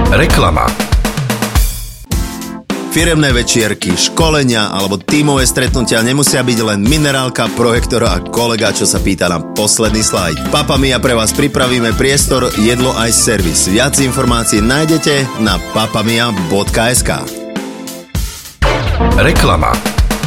Reklama. Firemné večierky, školenia alebo tímové stretnutia nemusia byť len minerálka, projektor a kolega, čo sa pýta na posledný slajd. Papa Mia pre vás pripravíme priestor, jedlo aj servis. Viac informácií nájdete na papamia.sk. Reklama.